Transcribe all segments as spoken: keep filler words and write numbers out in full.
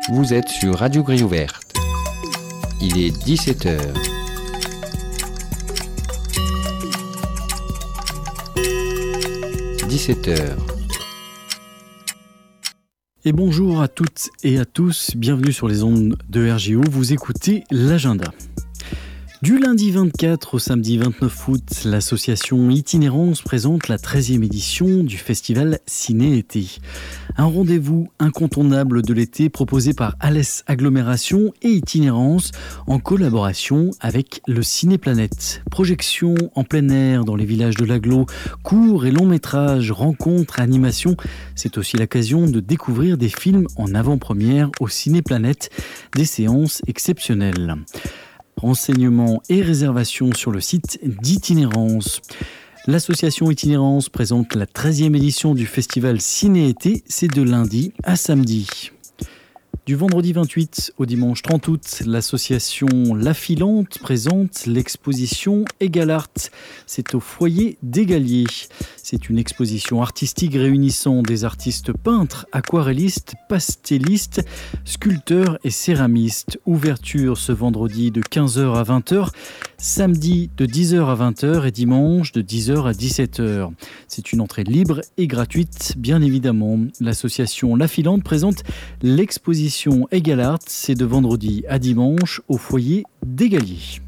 Vous êtes sur Radio Grille Ouverte. Il est dix-sept heures. dix-sept heures. Et bonjour à toutes et à tous, bienvenue sur les ondes de R J O, vous écoutez l'agenda. Du lundi vingt-quatre au samedi vingt-neuf août, l'association Itinérance présente la treizième édition du festival Ciné-été. Un rendez-vous incontournable de l'été proposé par Alès Agglomération et Itinérance en collaboration avec le Ciné-Planète. Projections en plein air dans les villages de l'agglo, courts et longs métrages, rencontres, animations. C'est aussi l'occasion de découvrir des films en avant-première au Ciné-Planète, des séances exceptionnelles. Renseignements et réservations sur le site d'Itinérance. L'association Itinérance présente la treizième édition du festival Ciné-été, c'est de lundi à samedi. Du vendredi vingt-huit au dimanche trente août, l'association La Filante présente l'exposition Egalart. C'est au foyer d'Égalier. C'est une exposition artistique réunissant des artistes peintres, aquarellistes, pastellistes, sculpteurs et céramistes. Ouverture ce vendredi de quinze heures à vingt heures, samedi de dix heures à vingt heures et dimanche de dix heures à dix-sept heures. C'est une entrée libre et gratuite, bien évidemment. L'association La Filante présente l'exposition Egalart, c'est de vendredi à dimanche au foyer d'Égalier.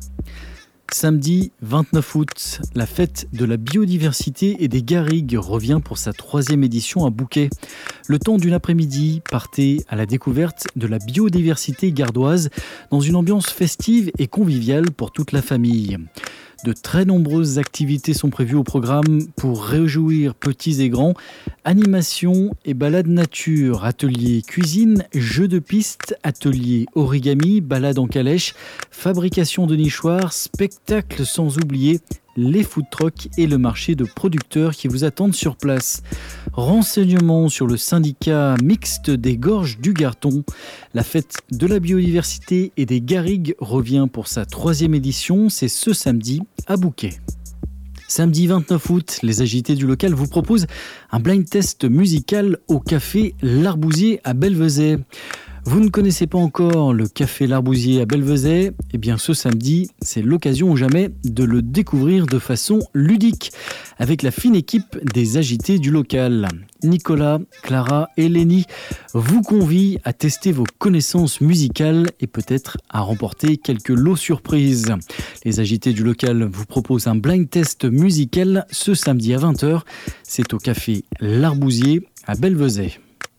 Samedi vingt-neuf août, la fête de la biodiversité et des garrigues revient pour sa troisième édition à Bouquet. Le temps d'une après-midi, partez à la découverte de la biodiversité gardoise dans une ambiance festive et conviviale pour toute la famille. De très nombreuses activités sont prévues au programme pour réjouir petits et grands. Animation et balade nature, atelier cuisine, jeux de piste, atelier origami, balade en calèche, fabrication de nichoirs, spectacle sans oublier les food trucks et le marché de producteurs qui vous attendent sur place. Renseignements sur le syndicat mixte des Gorges du Garton. La fête de la biodiversité et des garrigues revient pour sa troisième édition, c'est ce samedi à Bouquet. Samedi vingt-neuf août, les agités du local vous proposent un blind test musical au café L'Arbousier à Belvezet. Vous ne connaissez pas encore le café L'Arbousier à Belvezet ? Eh bien ce samedi, c'est l'occasion ou jamais de le découvrir de façon ludique avec la fine équipe des agités du local. Nicolas, Clara et Lénie vous convient à tester vos connaissances musicales et peut-être à remporter quelques lots surprises. Les agités du local vous proposent un blind test musical ce samedi à vingt heures. C'est au café L'Arbousier à Belvezet.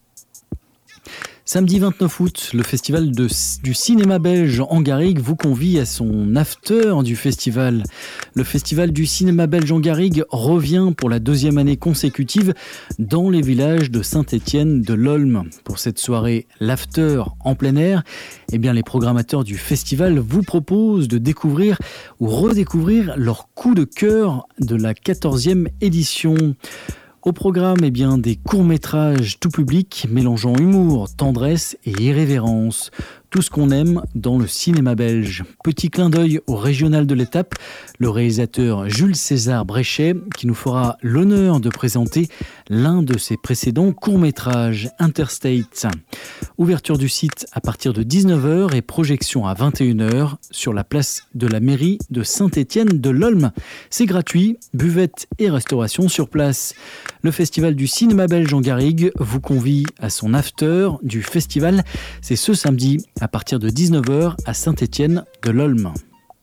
Samedi vingt-neuf août, le festival de, du cinéma belge en Garrigue vous convie à son after du festival. Le festival du cinéma belge en Garrigue revient pour la deuxième année consécutive dans les villages de Saint-Étienne de l'Olme. Pour cette soirée, l'after en plein air, eh bien les programmateurs du festival vous proposent de découvrir ou redécouvrir leur coup de cœur de la quatorzième édition. Au programme, eh bien, des courts-métrages tout public mélangeant humour, tendresse et irrévérence. Tout ce qu'on aime dans le cinéma belge. Petit clin d'œil au régional de l'étape, le réalisateur Jules César Bréchet qui nous fera l'honneur de présenter l'un de ses précédents courts-métrages, Interstate. Ouverture du site à partir de dix-neuf heures et projection à vingt et une heures sur la place de la mairie de Saint-Étienne de l'Olme. C'est gratuit, buvette et restauration sur place. Le festival du cinéma belge en Garrigue vous convie à son after du festival. C'est ce samedi à partir de dix-neuf heures à Saint-Étienne de l'Olme.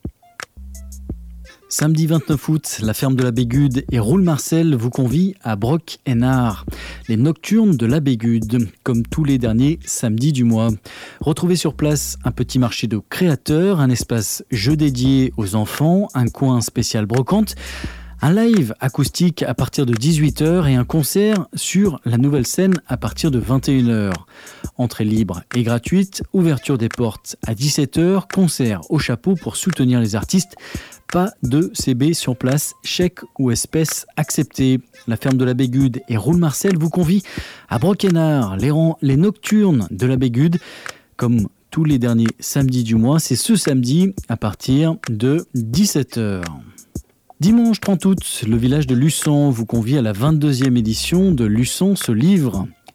Samedi vingt-neuf août, la ferme de la Bégude et Roule Marcel vous convient à Broc-Hénard, les nocturnes de la Bégude, comme tous les derniers samedis du mois. Retrouvez sur place un petit marché de créateurs, un espace jeu dédié aux enfants, un coin spécial brocante, un live acoustique à partir de dix-huit heures et un concert sur la nouvelle scène à partir de vingt et une heures. Entrée libre et gratuite, ouverture des portes à dix-sept heures, concert au chapeau pour soutenir les artistes. Pas de C B sur place, chèque ou espèce accepté. La ferme de la Bégude et Roule Marcel vous convient à Broc-Hénard, les, rangs, les nocturnes de la Bégude, comme tous les derniers samedis du mois. C'est ce samedi à partir de dix-sept heures. Dimanche trente août, le village de Luçon vous convie à la vingt-deuxième édition de Luçon se livre.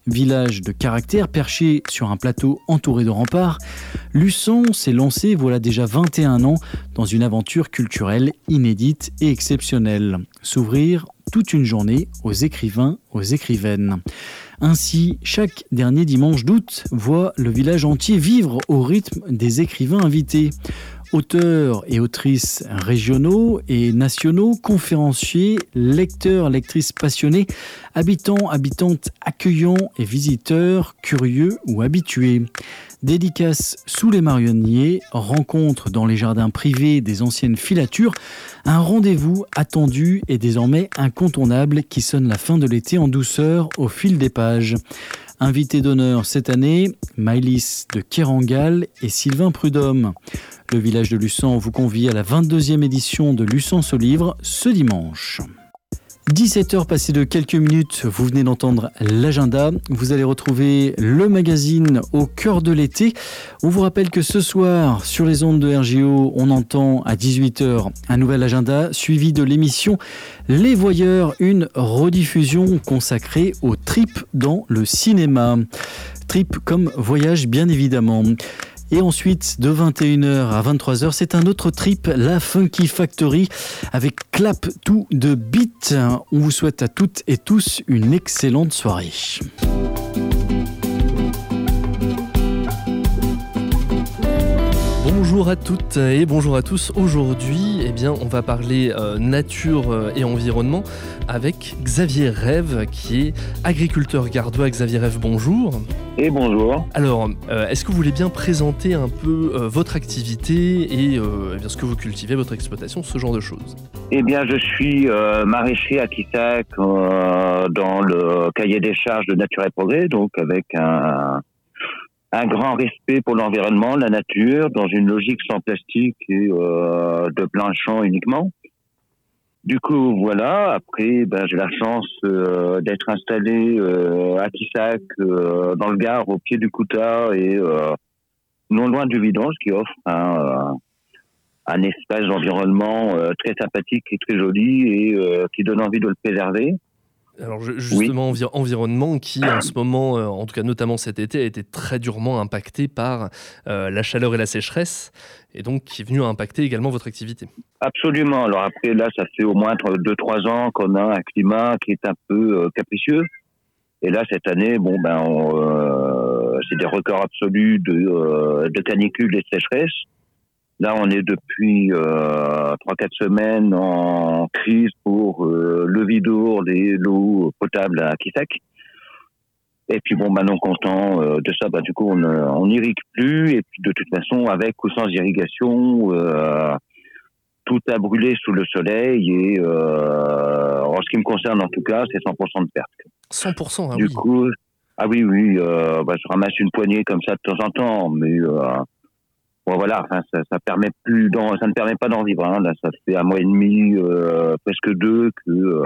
Village de caractère perché sur un plateau entouré de remparts, Luçon s'est lancé voilà déjà vingt et un ans dans une aventure culturelle inédite et exceptionnelle. S'ouvrir toute une journée aux écrivains, aux écrivaines. Ainsi, chaque dernier dimanche d'août voit le village entier vivre au rythme des écrivains invités. Auteurs et autrices régionaux et nationaux, conférenciers, lecteurs, lectrices passionnés, habitants, habitantes accueillants et visiteurs curieux ou habitués. Dédicaces sous les marronniers, rencontres dans les jardins privés des anciennes filatures, un rendez-vous attendu et désormais incontournable qui sonne la fin de l'été en douceur au fil des pages. Invités d'honneur cette année, Maëlys de Kerangal et Sylvain Prudhomme. Le village de Luçon vous convie à la vingt-deuxième édition de Luçon se livre ce dimanche. dix-sept heures passées de quelques minutes, vous venez d'entendre l'agenda. Vous allez retrouver le magazine au cœur de l'été. On vous rappelle que ce soir, sur les ondes de R J O, on entend à dix-huit heures un nouvel agenda suivi de l'émission Les Voyeurs, une rediffusion consacrée aux tripes dans le cinéma. Trip comme voyage, bien évidemment. Et ensuite, de vingt et une heures à vingt-trois heures, c'est un autre trip, la Funky Factory, avec Clap to the Beat. On vous souhaite à toutes et tous une excellente soirée. Bonjour à toutes et bonjour à tous. Aujourd'hui, eh bien, on va parler euh, nature et environnement avec Xavier Rève, qui est agriculteur gardois. Xavier Rève, bonjour. Et bonjour. Alors, euh, est-ce que vous voulez bien présenter un peu euh, votre activité et euh, eh bien, ce que vous cultivez, votre exploitation, ce genre de choses? Eh bien, je suis euh, maraîcher à Quissac euh, dans le cahier des charges de Nature et Progrès, donc avec un... un grand respect pour l'environnement, la nature, dans une logique sans plastique et euh, de plein champ uniquement. Du coup, voilà. Après, ben, j'ai la chance euh, d'être installé euh, à Quissac, euh, dans le Gard, au pied du Coutat et euh, non loin du Vidange, qui offre un, euh, un espace d'environnement euh, très sympathique et très joli et euh, qui donne envie de le préserver. Alors justement, oui. envi- environnement qui en ce moment, euh, en tout cas notamment cet été, a été très durement impacté par euh, la chaleur et la sécheresse, et donc qui est venu impacter également votre activité. Absolument. Alors après, là, ça fait au moins deux trois ans qu'on a un climat qui est un peu euh, capricieux. Et là, cette année, bon ben, on, euh, c'est des records absolus de, euh, de canicule et de sécheresse. Là, on est depuis euh, trois quatre semaines en crise pour euh, le Vidourle et l'eau potable à Quissac. Et puis bon, maintenant content euh, de ça, bah, du coup, on on n'irrigue plus. Et puis de toute façon, avec ou sans irrigation, euh, tout a brûlé sous le soleil. Et euh, en ce qui me concerne, en tout cas, c'est cent pour cent de perte. cent pour cent, ah du oui. coup, ah oui, oui, euh, bah, je ramasse une poignée comme ça de temps en temps, mais... Euh, Bon voilà, enfin, ça, ça permet plus, d'en, ça ne permet pas d'en vivre. Hein. Là, ça fait un mois et demi, euh, presque deux, que euh,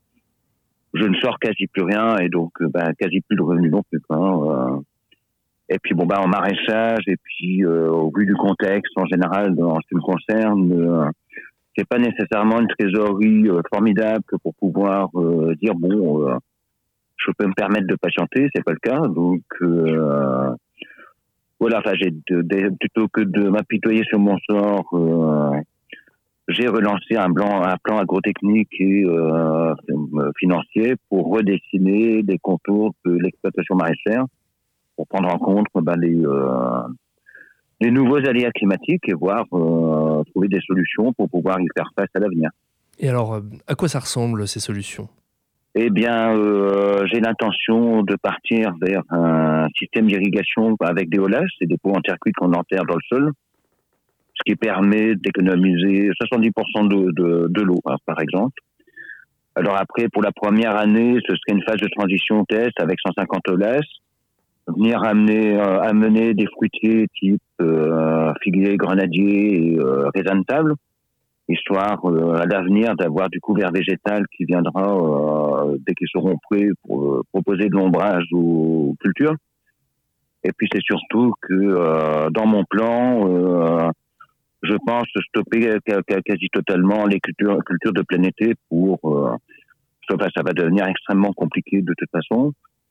je ne sors quasi plus rien et donc euh, ben, quasi plus de revenus non plus. Hein, euh. Et puis bon ben en maraîchage et puis euh, au vu du contexte en général, en ce qui me concerne, euh, c'est pas nécessairement une trésorerie euh, formidable que pour pouvoir euh, dire bon, euh, je peux me permettre de patienter, c'est pas le cas. Donc euh, Voilà, enfin, j'ai de, de, plutôt que de m'apitoyer sur mon sort, euh, j'ai relancé un plan, un plan agrotechnique et euh, financier pour redessiner les contours de l'exploitation maraîchère, pour prendre en compte ben, les, euh, les nouveaux aléas climatiques et voir euh, trouver des solutions pour pouvoir y faire face à l'avenir. Et alors, à quoi ça ressemble ces solutions ? Eh bien, euh, j'ai l'intention de partir vers un système d'irrigation avec des hollages, c'est des pots en terre cuite qu'on enterre dans le sol, ce qui permet d'économiser soixante-dix pour cent de, de, de l'eau, hein, par exemple. Alors après, pour la première année, ce serait une phase de transition test avec cent cinquante hollages, venir amener, euh, amener des fruitiers type euh, figuier, grenadier et euh, raisin de table, histoire euh, à l'avenir d'avoir du couvert végétal qui viendra euh, dès qu'ils seront prêts pour euh, proposer de l'ombrage aux cultures. Et puis c'est surtout que euh, dans mon plan, euh, je pense stopper quasi totalement les cultures, cultures de plein été pour... Euh, enfin, ça va devenir extrêmement compliqué de toute façon.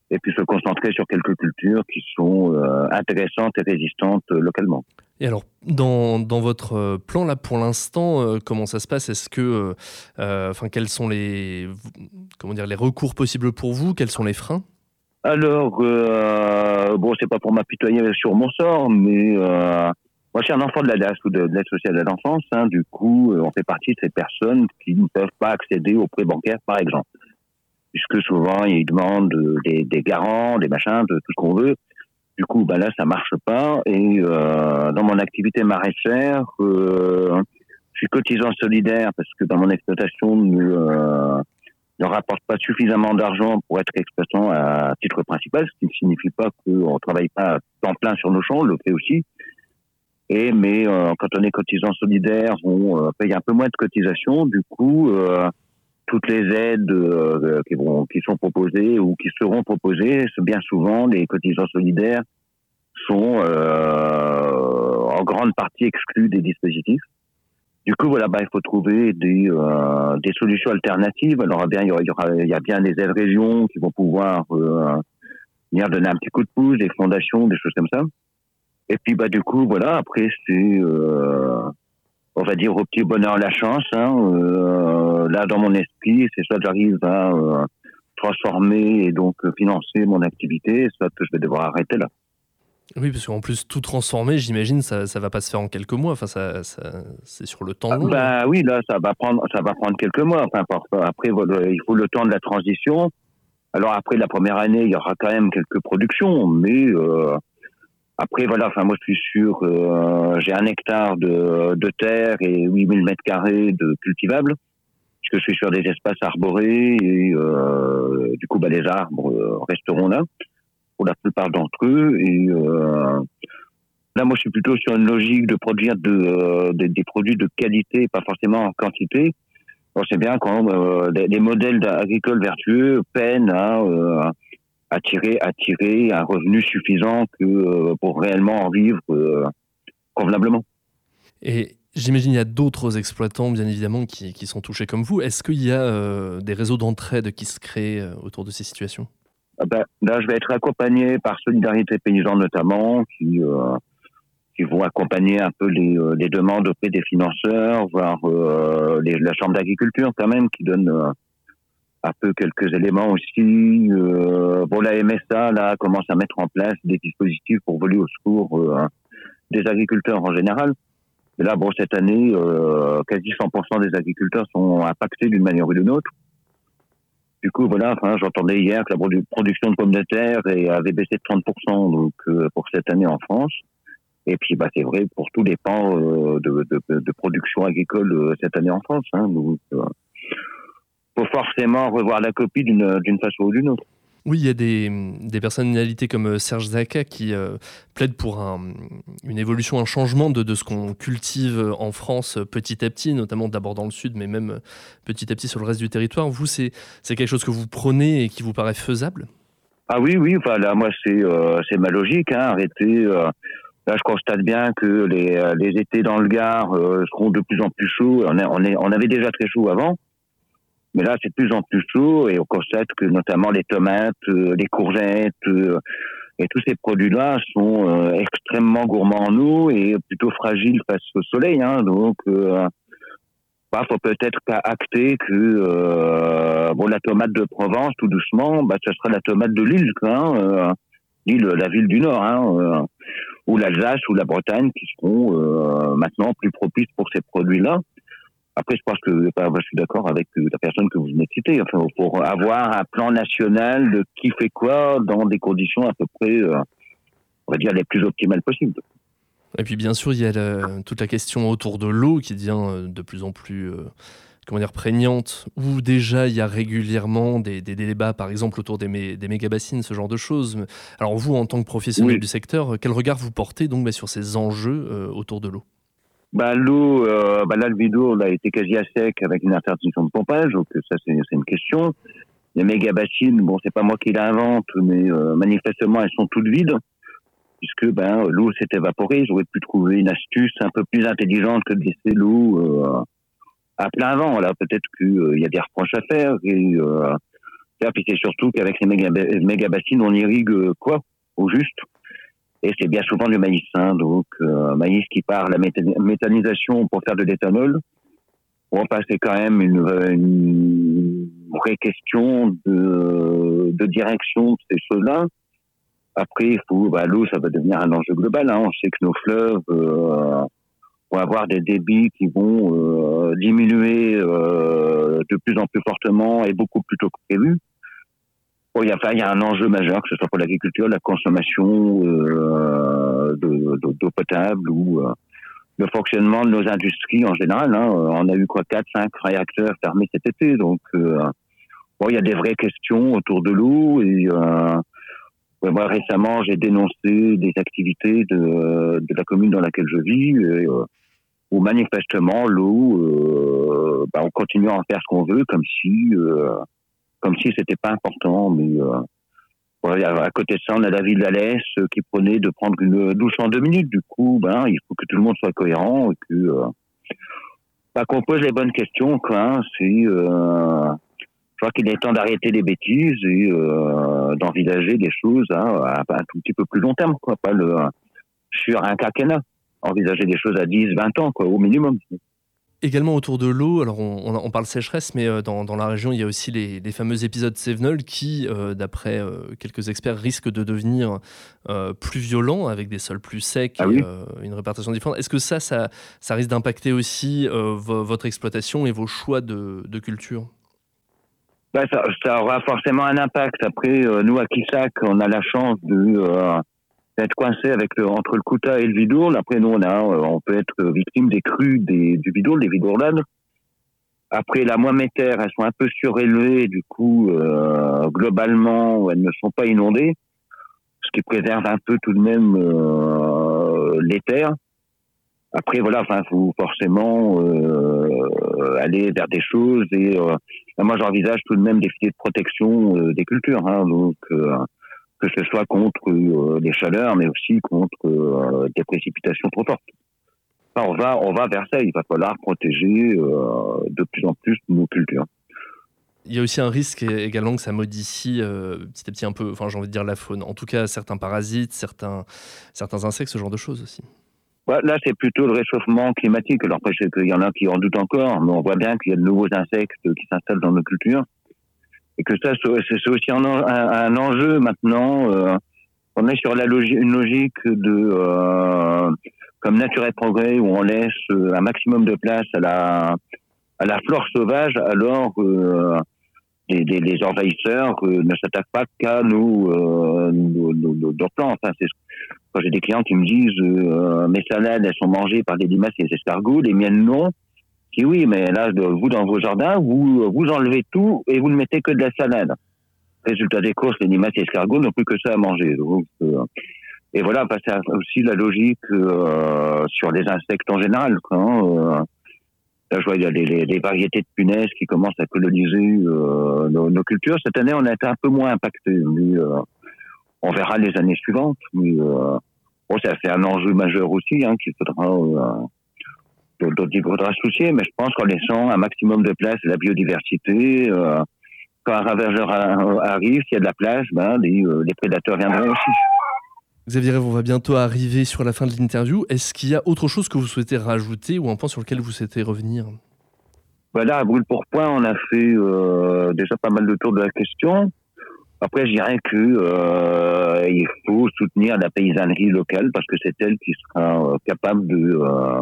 et puis se concentrer sur quelques cultures qui sont euh, intéressantes et résistantes euh, localement. Et alors, dans, dans votre plan là, pour l'instant, euh, comment ça se passe ? Est-ce que, euh, enfin, quels sont les, comment dire, les recours possibles pour vous ? Quels sont les freins ? Alors, euh, bon, c'est pas pour m'apitoyer sur mon sort, mais euh, moi, je suis un enfant de la D A S ou de, de l'aide sociale à l'enfance. Hein, du coup, on fait partie de ces personnes qui ne peuvent pas accéder aux prêts bancaires, par exemple, puisque souvent ils demandent des, des garants, des machins, de tout ce qu'on veut. Du coup, bah là, ça marche pas. Et euh, dans mon activité maraîchère, euh, je suis cotisant solidaire parce que dans mon exploitation ne, euh, ne rapporte pas suffisamment d'argent pour être exploitant à titre principal, ce qui ne signifie pas qu'on travaille pas à temps plein sur nos champs, on le fait aussi. Et mais euh, quand on est cotisant solidaire, on euh, paye un peu moins de cotisations. Du coup, euh, toutes les aides euh, qui vont, qui sont proposées ou qui seront proposées, c'est bien souvent les cotisants solidaires sont euh, en grande partie exclus des dispositifs. Du coup, voilà, bah, il faut trouver des, euh, des solutions alternatives. Alors, bien, il y aura, il y aura, il y a bien des aides régions qui vont pouvoir euh, venir donner un petit coup de pouce, des fondations, des choses comme ça. Et puis, bah, du coup, voilà, après, c'est, euh, on va dire, au petit bonheur la chance. Hein. Euh, là, dans mon esprit, c'est soit j'arrive à euh, transformer et donc financer mon activité, soit que je vais devoir arrêter là. Oui, parce qu'en plus, tout transformer, j'imagine, ça ça va pas se faire en quelques mois. Enfin, ça, ça c'est sur le temps long. Bah oui, là, ça va prendre, ça va prendre quelques mois. Enfin, après, voilà, il faut le temps de la transition. Alors après la première année, il y aura quand même quelques productions, mais euh, après voilà. Enfin, moi, je suis sûr, euh, j'ai un hectare de, de terre et huit mille mètres carrés de cultivables, puisque je suis sur des espaces arborés et euh, du coup, bah, les arbres euh, resteront là pour la plupart d'entre eux. Et euh, là, moi, je suis plutôt sur une logique de produire de, euh, de, des produits de qualité, pas forcément en quantité. On sait bien quand euh, les, les modèles agricoles vertueux peinent à euh, attirer, attirer un revenu suffisant que, euh, pour réellement en vivre euh, convenablement. Et j'imagine qu'il y a d'autres exploitants, bien évidemment, qui, qui sont touchés comme vous. Est-ce qu'il y a euh, des réseaux d'entraide qui se créent euh, autour de ces situations ? Ben, là, je vais être accompagné par Solidarité Paysan notamment, qui euh, qui vont accompagner un peu les, euh, les demandes auprès des financeurs, voire euh, les, la Chambre d'agriculture quand même, qui donne euh, un peu quelques éléments aussi. Euh, bon, la M S A là commence à mettre en place des dispositifs pour voler au secours euh, des agriculteurs en général. Et là, bon, cette année, euh, quasi cent pour cent des agriculteurs sont impactés d'une manière ou d'une autre. Du coup, voilà, enfin, j'entendais hier que la produ- production de pommes de terre avait baissé de trente pour cent donc, euh, pour cette année en France. Et puis, bah, c'est vrai pour tous les pans euh, de, de, de production agricole euh, cette année en France. Hein, donc, il euh, faut forcément revoir la copie d'une, d'une façon ou d'une autre. Oui, il y a des, des personnalités comme Serge Zaka qui euh, plaident pour un, une évolution, un changement de, de ce qu'on cultive en France petit à petit, notamment d'abord dans le sud, mais même petit à petit sur le reste du territoire. Vous, c'est, c'est quelque chose que vous prenez et qui vous paraît faisable ? Ah oui, oui, enfin, là, moi, c'est, euh, c'est ma logique. Hein, arrêter... Euh, là, je constate bien que les, les étés dans le Gard euh, seront de plus en plus chauds. On, est, on, est, on avait déjà très chaud avant. Mais là, c'est de plus en plus chaud et on constate que notamment les tomates, euh, les courgettes euh, et tous ces produits-là sont euh, extrêmement gourmands en eau et plutôt fragiles face au soleil. Hein. Donc, euh, bah, faut peut-être acter que euh, bon, la tomate de Provence, tout doucement, bah, ce sera la tomate de Lille, quoi, hein, euh, Lille, la ville du Nord, hein, euh, ou l'Alsace ou la Bretagne, qui seront euh, maintenant plus propices pour ces produits-là. Après, je pense que enfin, je suis d'accord avec la personne que vous venez de citer. Enfin, pour avoir un plan national de qui fait quoi dans des conditions à peu près, euh, on va dire, les plus optimales possibles. Et puis, bien sûr, il y a la, toute la question autour de l'eau qui devient de plus en plus, euh, comment dire, prégnante. Où déjà, il y a régulièrement des, des débats, par exemple, autour des, mé, des méga-bassines, ce genre de choses. Alors, vous, en tant que professionnel oui. du secteur, quel regard vous portez donc bah, sur ces enjeux euh, autour de l'eau ? Bah, l'eau, euh, bah là, le Vidourle a été quasi à sec avec une interdiction de pompage, donc ça, c'est, c'est une question. Les méga-bassines, bon, c'est pas moi qui l'invente, mais euh, manifestement, elles sont toutes vides, puisque ben, l'eau s'est évaporée. J'aurais pu trouver une astuce un peu plus intelligente que de laisser l'eau euh, à plein vent. Là, peut-être qu'il euh, y a des reproches à faire, et euh, Et puis c'est surtout qu'avec ces méga, méga bassines, on irrigue quoi au juste. Et c'est bien souvent du maïs, hein, donc euh, maïs qui part à la méth- méthanisation pour faire de l'éthanol. Bon, enfin, c'est quand même une, une vraie question de, de direction de ces choses-là. Après, il faut, bah, l'eau, ça va devenir un enjeu global. Hein. On sait que nos fleuves euh, vont avoir des débits qui vont euh, diminuer euh, de plus en plus fortement et beaucoup plus tôt que prévu. Bon, il y a, enfin, il y a un enjeu majeur, que ce soit pour l'agriculture, la consommation euh, de, de, d'eau potable ou euh, le fonctionnement de nos industries en général. Hein. On a eu quoi, quatre, cinq réacteurs fermés cet été, donc euh, bon, il y a des vraies questions autour de l'eau. Et euh, ouais, moi, récemment, j'ai dénoncé des activités de, de la commune dans laquelle je vis, et, euh, où manifestement l'eau, euh, bah, on continue à en faire ce qu'on veut, comme si euh, comme si c'était pas important, mais euh, ouais, à côté de ça, on a la ville d'Alès euh, qui prenait de prendre une douche en deux minutes. Du coup, ben, il faut que tout le monde soit cohérent et que euh, bah, qu'on pose les bonnes questions, quoi. Hein, c'est, euh, je crois qu'il est temps d'arrêter les bêtises et euh, d'envisager des choses hein, à, à un tout petit peu plus long terme, quoi, pas le sur un quinquennat. Envisager des choses à dix, vingt ans, quoi, au minimum. Également autour de l'eau, alors on, on, on parle sécheresse, mais dans, dans la région, il y a aussi les, les fameux épisodes Cévenol qui, euh, d'après euh, quelques experts, risquent de devenir euh, plus violents, avec des sols plus secs ah et oui. euh, une répartition différente. Est-ce que ça, ça, ça risque d'impacter aussi euh, vo- votre exploitation et vos choix de, de culture ? Bah, ça, ça aura forcément un impact. Après, euh, nous, à Quissac, on a la chance de... Euh, d'être coincé avec le, entre le Kouta et le Vidourle. Après, nous, on a, on peut être victime des crues des, du Vidourle, des Vidourlades. Après, la moismétaire, elles sont un peu surélevées, du coup, euh, globalement, elles ne sont pas inondées, ce qui préserve un peu tout de même euh, les terres. Après, voilà, enfin, faut forcément euh, aller vers des choses et euh, moi, j'envisage tout de même des filets de protection euh, des cultures, hein, donc. Euh, que ce soit contre euh, les chaleurs, mais aussi contre euh, des précipitations trop fortes. Enfin, on va, on va vers ça. Il va falloir protéger euh, de plus en plus nos cultures. Il y a aussi un risque également que ça modifie euh, petit à petit un peu, enfin j'ai envie de dire la faune. En tout cas, certains parasites, certains, certains insectes, ce genre de choses aussi. Ouais, là, c'est plutôt le réchauffement climatique. Alors après, je sais qu'il y en a qui en doutent encore, mais on voit bien qu'il y a de nouveaux insectes qui s'installent dans nos cultures. Et que ça, c'est aussi un, un, un enjeu maintenant. Euh, on est sur la logi- une logique de, euh, comme Nature et Progrès, où on laisse un maximum de place à la, à la flore sauvage, alors euh, les, les, les envahisseurs euh, ne s'attaquent pas qu'à nos, euh, nos, nos, nos plantes. Enfin, c'est, quand j'ai des clients qui me disent euh, mes salades, elles sont mangées par les limaces et les escargots, les miennes non. Et oui, mais là, vous, dans vos jardins, vous, vous enlevez tout et vous ne mettez que de la salade. Résultat des courses, les limaces et les escargots n'ont plus que ça à manger. Donc, euh, et voilà, bah, c'est aussi la logique euh, sur les insectes en général. Quoi, hein, euh, là, je vois, il y a des, les, les variétés de punaises qui commencent à coloniser euh, nos, nos cultures. Cette année, on a été un peu moins impactés. Mais, euh, on verra les années suivantes. Mais euh, bon, ça fait un enjeu majeur aussi hein, qu'il faudra... Euh, dont il faudra se soucier, mais je pense qu'en laissant un maximum de place à la biodiversité, euh, quand un ravageur arrive, s'il y a de la place, ben, les, euh, les prédateurs viendront aussi. Xavier Rève, on va bientôt arriver sur la fin de l'interview. Est-ce qu'il y a autre chose que vous souhaitez rajouter ou un point sur lequel vous souhaitez revenir ? Voilà, à brûle-pourpoint, on a fait euh, déjà pas mal de tours de la question. Après, je dirais que euh, il faut soutenir la paysannerie locale parce que c'est elle qui sera euh, capable de... Euh,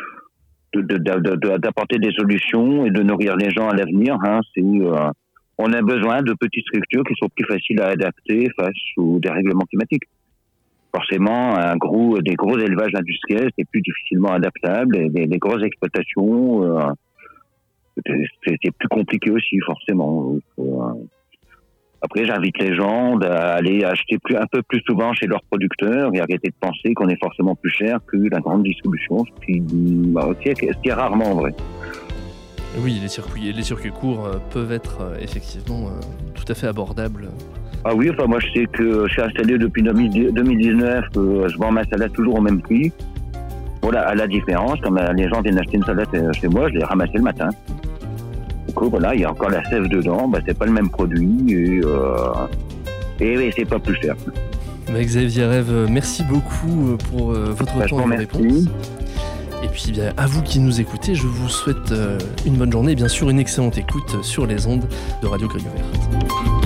De, de, de, de, d'apporter des solutions et de nourrir les gens à l'avenir. Hein, c'est, euh, on a besoin de petites structures qui sont plus faciles à adapter face aux dérèglements climatiques. Forcément, un gros, des gros élevages industriels, c'est plus difficilement adaptable. Et des, des grosses exploitations, euh, c'est, c'est plus compliqué aussi, forcément. Donc, euh, après, j'invite les gens à aller acheter plus, un peu plus souvent chez leurs producteurs et arrêter de penser qu'on est forcément plus cher que la grande distribution, ce qui, bah, ce qui est rarement vrai. Oui, les circuits, les circuits courts euh, peuvent être euh, effectivement euh, tout à fait abordables. Ah oui, enfin moi je sais que je suis installé depuis deux mille dix-neuf, euh, je vends ma salade toujours au même prix. Voilà, à la différence, quand les gens viennent acheter une salade chez moi, je les ramasse le matin. Donc coup, voilà, il y a encore la sève dedans. Bah, c'est pas le même produit et, euh, et, et c'est pas plus cher. Bah, Xavier Rêve, merci beaucoup pour euh, votre Bah, temps et vos réponses. Et puis bien, à vous qui nous écoutez, je vous souhaite euh, une bonne journée et bien sûr une excellente écoute sur les ondes de Radio Grille Ouverte.